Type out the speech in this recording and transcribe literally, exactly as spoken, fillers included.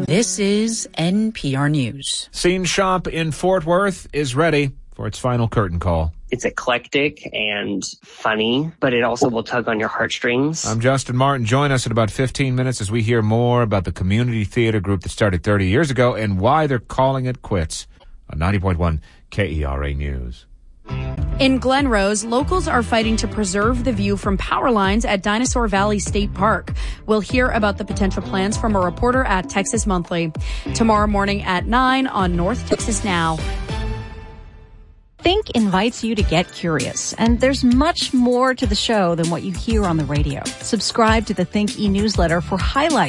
This is N P R News. Scene Shop in Fort Worth is ready for its final curtain call. It's eclectic and funny, but it also will tug on your heartstrings. I'm Justin Martin. Join us in about fifteen minutes as we hear more about the community theater group that started thirty years ago and why they're calling it quits on ninety point one K E R A News. In Glen Rose, locals are fighting to preserve the view from power lines at Dinosaur Valley State Park. We'll hear about the potential plans from a reporter at Texas Monthly. Tomorrow morning at nine on North Texas Now. Think invites you to get curious, and there's much more to the show than what you hear on the radio. Subscribe to the Think e-newsletter for highlights